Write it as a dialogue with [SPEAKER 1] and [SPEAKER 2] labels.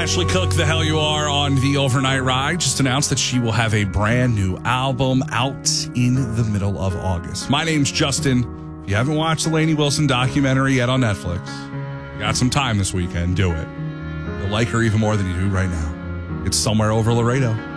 [SPEAKER 1] Ashley Cook, The Hell You Are, on the Overnight Ride, just announced that she will have a brand new album out in the middle of August. My name's Justin. If you haven't watched the Lainey Wilson documentary yet on Netflix, you got some time this weekend, do it. You'll like her even more than you do right now. It's Somewhere Over Laredo.